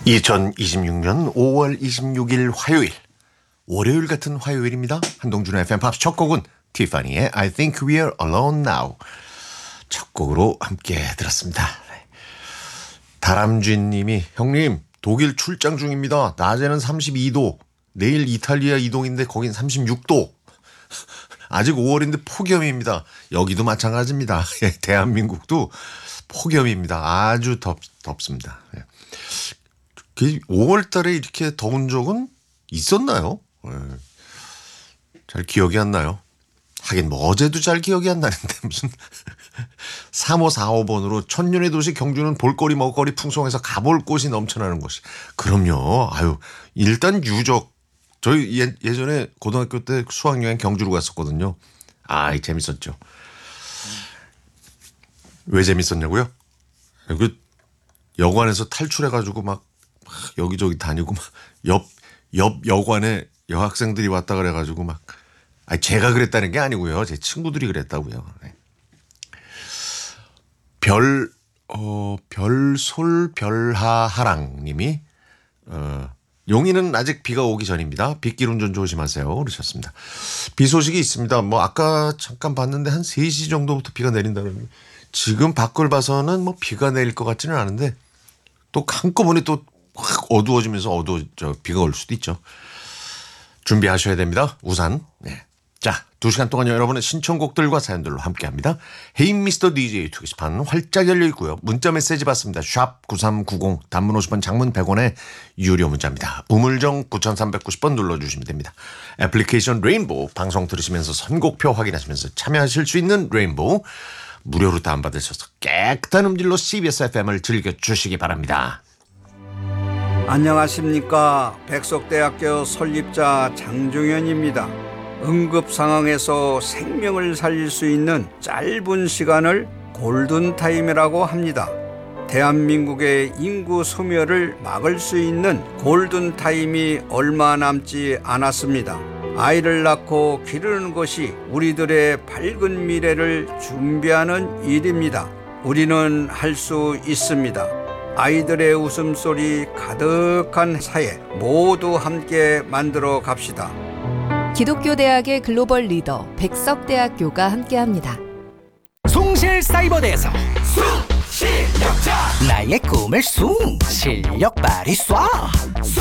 2026년 5월 26일 화요일, 월요일 같은 화요일입니다. 한동준의 FM 팝스 첫 곡은 티파니의 I think we're alone now 첫 곡으로 함께 들었습니다. 다람쥐 님이 형님 독일 출장 중입니다. 낮에는 32도, 내일 이탈리아 이동인데 거긴 36도. 아직 5월인데 폭염입니다. 여기도 마찬가지입니다. 대한민국도 폭염입니다. 아주 덥습니다. 5월 달에 이렇게 더운 적은 있었나요? 잘 기억이 안 나요. 하긴 뭐 어제도 잘 기억이 안 나는데 무슨 3545번으로 천년의 도시 경주는 볼거리 먹거리 풍성해서 가볼 곳이 넘쳐나는 곳이. 그럼요. 아유, 일단 유적. 저희 예전에 고등학교 때 수학여행 경주로 갔었거든요. 아, 재밌었죠. 왜 재밌었냐고요? 그 여관에서 탈출해가지고 막 여기저기 다니고 막 옆 여관에 여학생들이 왔다 그래가지고 막. 아니, 제가 그랬다는 게 아니고요. 제 친구들이 그랬다고요. 네. 별솔별하하랑 님이 용인은 아직 비가 오기 전입니다. 빗길 운전 조심하세요. 그러셨습니다. 비 소식이 있습니다. 뭐 아까 잠깐 봤는데 한 3시 정도부터 비가 내린다는. 지금 밖을 봐서는 뭐 비가 내릴 것 같지는 않은데 또 한꺼번에 또 확 어두워지면서 비가 올 수도 있죠. 준비하셔야 됩니다. 우산. 네. 자, 2시간 동안 여러분의 신청곡들과 사연들로 함께합니다. 헤이 미스터 DJ 게시판 활짝 열려 있고요. 문자 메시지 받습니다. 샵 9390 단문 50원 장문 100원의 유료 문자입니다. 우물정 9390번 눌러주시면 됩니다. 애플리케이션 레인보우 방송 들으시면서 선곡표 확인하시면서 참여하실 수 있는 레인보우 무료로 다운받으셔서 깨끗한 음질로 CBS FM을 즐겨주시기 바랍니다. 안녕하십니까. 백석대학교 설립자 장종현입니다. 응급 상황에서 생명을 살릴 수 있는 짧은 시간을 골든타임이라고 합니다. 대한민국의 인구 소멸을 막을 수 있는 골든타임이 얼마 남지 않았습니다. 아이를 낳고 기르는 것이 우리들의 밝은 미래를 준비하는 일입니다. 우리는 할 수 있습니다. 아이들의 웃음소리 가득한 사회 모두 함께 만들어 갑시다. 기독교 대학의 글로벌 리더 백석대학교가 함께합니다. 숭실사이버대에서 숭실력자 나의 꿈을 숭 실력 발휘 쏴